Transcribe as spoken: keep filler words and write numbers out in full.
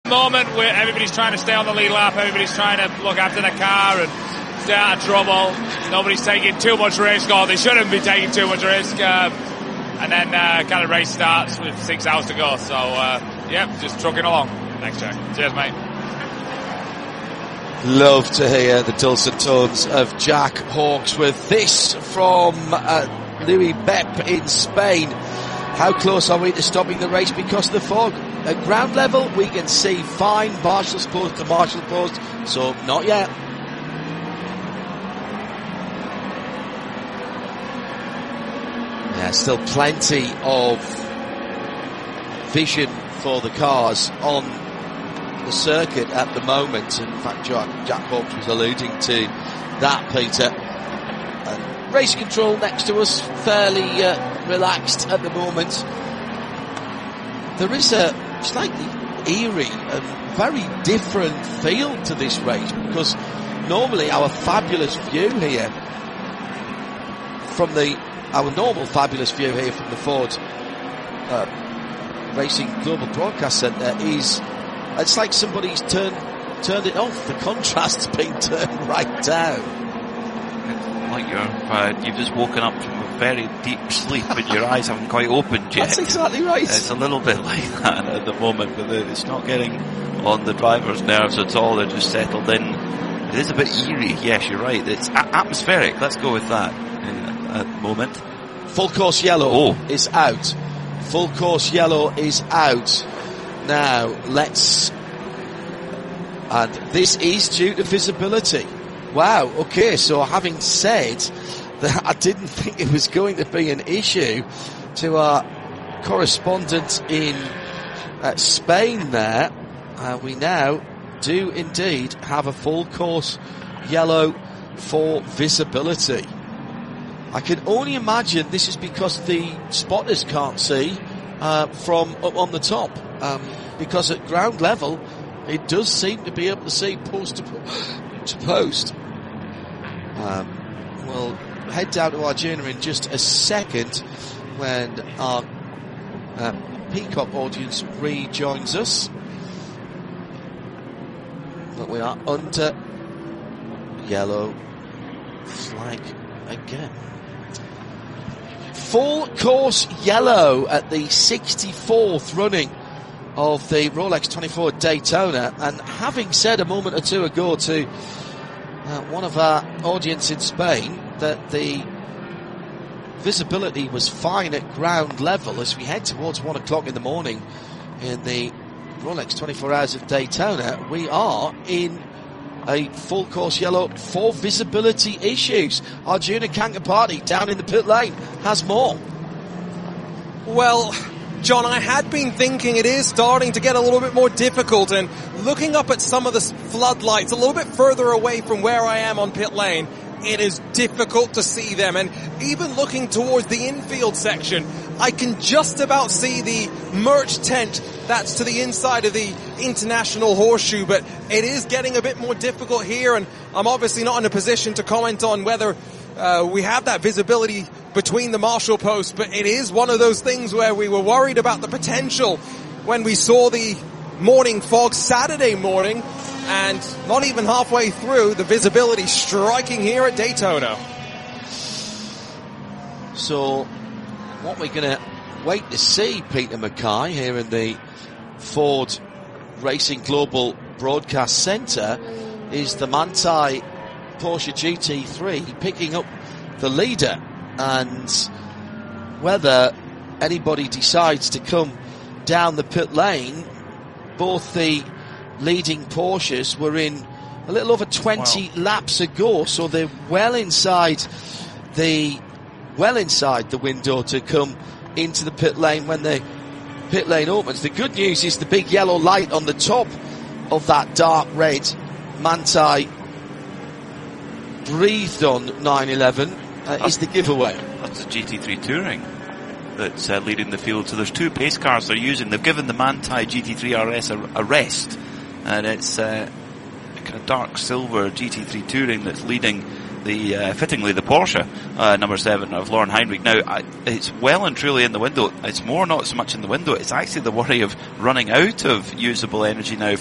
moment where everybody's trying to stay on the lead lap, everybody's trying to look after the car and stay out of trouble. Nobody's taking too much risk, or they shouldn't be taking too much risk. Uh, and then uh, kind of race starts with six hours to go. So, uh, yeah, just trucking along. Thanks, Jack. Cheers, mate. Love to hear the dulcet tones of Jack Hawksworth. This from uh, Louis Bepp in Spain. How close are we to stopping the race because of the fog? At ground level, we can see fine. Marshal's post to Marshall post, so not yet. Yeah, still plenty of vision for the cars on the circuit at the moment. In fact, Jack, Jack Hawks was alluding to that, Peter. Uh, race control next to us, fairly uh, relaxed at the moment. There is a slightly eerie and very different feel to this race, because normally our fabulous view here from the our normal fabulous view here from the Ford uh, Racing Global Broadcast Centre is, it's like somebody's turned turned it off. The contrast's been turned right down. It's like you're uh, you've just woken up from a very deep sleep and your eyes haven't quite opened yet. That's exactly right. It's a little bit like that at the moment, but it's not getting on the driver's nerves at all. They're just settled in. It is a bit eerie. Yes, you're right. It's a- atmospheric. Let's go with that in, at the moment. Full course yellow oh. is out. Full course yellow is out. Now, let's... And this is due to visibility. Wow, okay, so having said that I didn't think it was going to be an issue, to our correspondent in uh, Spain there, uh, we now do indeed have a full course yellow for visibility. I can only imagine this is because the spotters can't see uh, from up on the top, um, because at ground level it does seem to be able to see post to, po- to post. Um, we'll head down to Arjuna in just a second when our uh, Peacock audience rejoins us. But we are under yellow flag again. Full course yellow at the sixty-fourth running of the Rolex twenty-four Daytona. And having said a moment or two ago to uh, one of our audience in Spain that the visibility was fine at ground level as we head towards one o'clock in the morning in the Rolex twenty-four Hours of Daytona, we are in a full course yellow for visibility issues. Arjuna Kankapati down in the pit lane has more. Well, John, I had been thinking it is starting to get a little bit more difficult, and looking up at some of the floodlights a little bit further away from where I am on pit lane, it is difficult to see them. And even looking towards the infield section, I can just about see the merch tent that's to the inside of the International Horseshoe, but it is getting a bit more difficult here, and I'm obviously not in a position to comment on whether uh, we have that visibility between the Marshall posts, but it is one of those things where we were worried about the potential when we saw the morning fog Saturday morning, and not even halfway through, the visibility striking here at Daytona. So what we're going to wait to see, Peter Mackay, here in the Ford Racing Global Broadcast Centre, is the Manthey Porsche G T three picking up the leader, and whether anybody decides to come down the pit lane. Both the leading Porsches were in a little over twenty wow. laps ago, so they're well inside the well inside the window to come into the pit lane when the pit lane opens. The good news is the big yellow light on the top of that dark red Manthey breathed on nine eleven uh, is the giveaway. That's the G T three Touring that's uh, leading the field. So there's two pace cars they're using. They've given the Manthey G T three R S a, a rest, and it's uh, a kind of dark silver G T three Touring that's leading the uh, fittingly the Porsche uh, number seven of Lauren Heinrich. Now I, it's well and truly in the window. It's more not so much in the window, it's actually the worry of running out of usable energy now